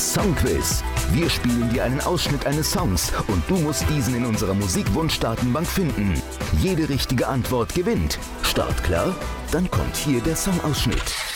Das Songquiz. Wir spielen dir einen Ausschnitt eines Songs und du musst diesen in unserer Musikwunschdatenbank finden. Jede richtige Antwort gewinnt. Start klar? Dann kommt hier der Songausschnitt.